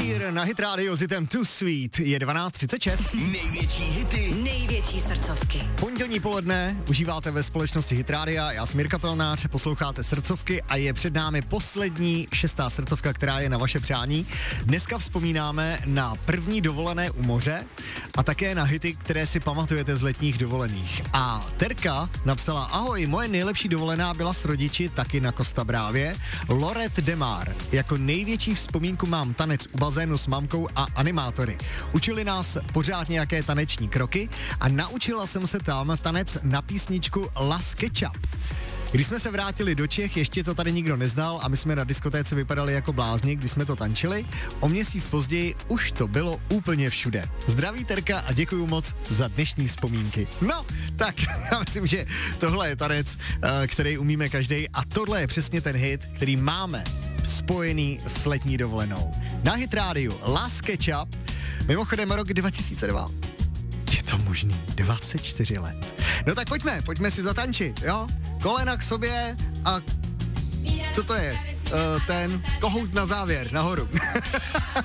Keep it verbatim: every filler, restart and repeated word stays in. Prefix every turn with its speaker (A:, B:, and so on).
A: Sheer na Hit Radio s hitem Too Sweet je dvanáct třicet šest.
B: Největší hity,
C: největší srdcovky.
A: Pondělní poledne užíváte ve společnosti Hit Rádia, já jsem Jirka Pelnář, posloucháte srdcovky a je před námi poslední šestá srdcovka, která je na vaše přání. Dneska vzpomínáme na první dovolené u moře a také na hity, které si pamatujete z letních dovolených. A Terka napsala: ahoj, moje nejlepší dovolená byla s rodiči taky na Costa Bravě. Loret de Mar. Jako největší vzpomínku mám tanec u bazénu s mamkou a animátory. Učili nás pořád nějaké taneční kroky a naučila jsem se tam tanec na písničku Las Ketchup. Když jsme se vrátili do Čech, ještě to tady nikdo neznal a my jsme na diskotéce vypadali jako blázni, když jsme to tančili. O měsíc později už to bylo úplně všude. Zdraví Terka a děkuju moc za dnešní vzpomínky. No, tak já myslím, že tohle je tanec, který umíme každý a tohle je přesně ten hit, který máme spojený s letní dovolenou. Na Hit Rádiu Las Ketchup, mimochodem rok dva tisíce dva. Je to možný, dvacet čtyři let. No tak pojďme, pojďme si zatančit, jo? Kolena k sobě a co to je? Uh, ten kohout na závěr, nahoru.